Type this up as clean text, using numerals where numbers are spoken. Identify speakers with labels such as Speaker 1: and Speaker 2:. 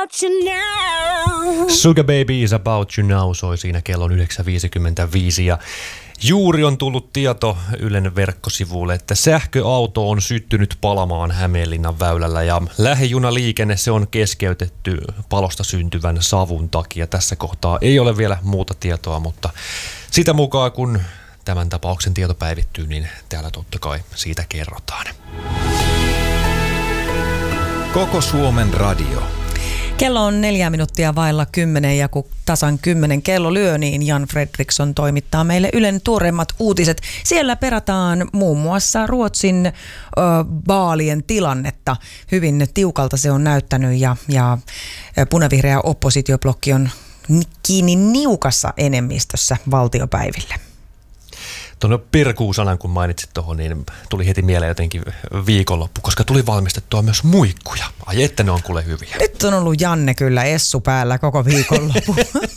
Speaker 1: about you now.
Speaker 2: Sugar Baby is about you now soi siinä kellon 9.55 ja juuri on tullut tieto Ylen verkkosivuille, että sähköauto on syttynyt palamaan Hämeenlinnan väylällä ja lähijunaliikenne se on keskeytetty palosta syntyvän savun takia. Tässä kohtaa ei ole vielä muuta tietoa, mutta sitä mukaan kun tämän tapauksen tieto päivittyy, niin täällä totta kai siitä kerrotaan.
Speaker 3: Koko Suomen radio.
Speaker 4: Kello on 4 minuuttia vailla 10 ja kun tasan 10 kello lyö, niin Jan Fredriksson toimittaa meille Ylen tuoreimmat uutiset. Siellä perataan muun muassa Ruotsin vaalien tilannetta. Hyvin tiukalta se on näyttänyt ja punavihreä oppositioblokki on kiinni niukassa enemmistössä valtiopäiville.
Speaker 2: Tuonne Pirkuu-sanan, kun mainitsit tuohon, niin tuli heti mieleen jotenkin viikonloppu, koska tuli valmistettua myös muikkuja. Ai että ne on kuule hyviä.
Speaker 4: Nyt on ollut Janne kyllä essu päällä koko viikonloppu.